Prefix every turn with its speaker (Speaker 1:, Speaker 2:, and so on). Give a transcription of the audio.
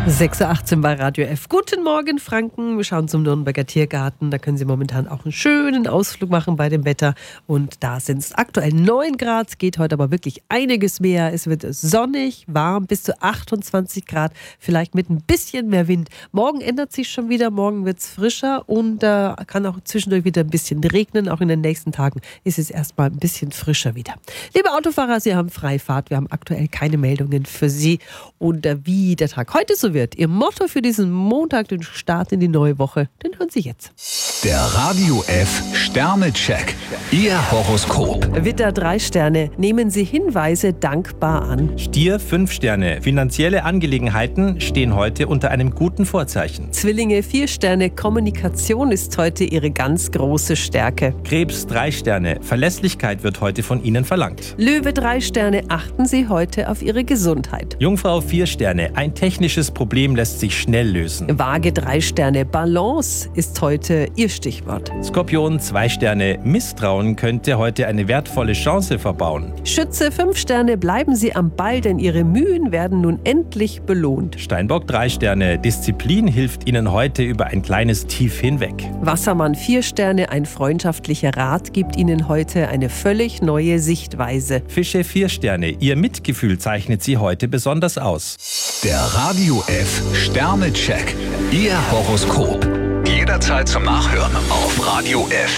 Speaker 1: 6.18 Uhr bei Radio F. Guten Morgen, Franken. Wir schauen zum Nürnberger Tiergarten. Da können Sie momentan auch einen schönen Ausflug machen bei dem Wetter. Und da sind es aktuell 9 Grad. Es geht heute aber wirklich einiges mehr. Es wird sonnig, warm, bis zu 28 Grad. Vielleicht mit ein bisschen mehr Wind. Morgen ändert sich schon wieder. Morgen wird es frischer und kann auch zwischendurch wieder ein bisschen regnen. Auch in den nächsten Tagen ist es erstmal ein bisschen frischer wieder. Liebe Autofahrer, Sie haben Freifahrt. Wir haben aktuell keine Meldungen für Sie. Und wie der Tag heute so wird, Ihr Motto für diesen Montag, den Start in die neue Woche, den hören Sie jetzt.
Speaker 2: Der Radio F Sternecheck. Ihr Horoskop.
Speaker 1: Widder 3 Sterne. Nehmen Sie Hinweise dankbar an.
Speaker 3: Stier 5 Sterne. Finanzielle Angelegenheiten stehen heute unter einem guten Vorzeichen.
Speaker 1: Zwillinge 4 Sterne. Kommunikation ist heute Ihre ganz große Stärke.
Speaker 3: Krebs 3 Sterne. Verlässlichkeit wird heute von Ihnen verlangt.
Speaker 1: Löwe 3 Sterne. Achten Sie heute auf Ihre Gesundheit.
Speaker 3: Jungfrau 4 Sterne. Ein technisches Problem lässt sich schnell lösen.
Speaker 1: Waage 3 Sterne. Balance ist heute Ihr Stichwort.
Speaker 3: Skorpion 2 Sterne. Misstrauen könnte heute eine wertvolle Chance verbauen.
Speaker 1: Schütze 5 Sterne. Bleiben Sie am Ball, denn Ihre Mühen werden nun endlich belohnt.
Speaker 3: Steinbock 3 Sterne. Disziplin hilft Ihnen heute über ein kleines Tief hinweg.
Speaker 1: Wassermann 4 Sterne. Ein freundschaftlicher Rat gibt Ihnen heute eine völlig neue Sichtweise.
Speaker 3: Fische 4 Sterne. Ihr Mitgefühl zeichnet Sie heute besonders aus.
Speaker 2: Der Radio F Sternecheck. Ihr Horoskop. Jederzeit zum Nachhören auf Radio F.